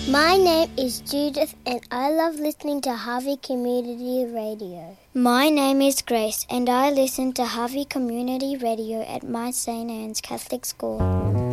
My name is Judith and I love listening to Harvey Community Radio. My name is Grace and I listen to Harvey Community Radio at my St. Anne's Catholic School.